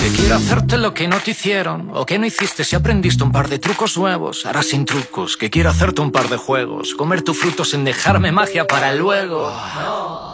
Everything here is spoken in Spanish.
Que quiero hacerte lo que no te hicieron, o que no hiciste si aprendiste un par de trucos nuevos. Ahora sin trucos, que quiero hacerte un par de juegos, comer tu fruto sin dejarme magia para luego.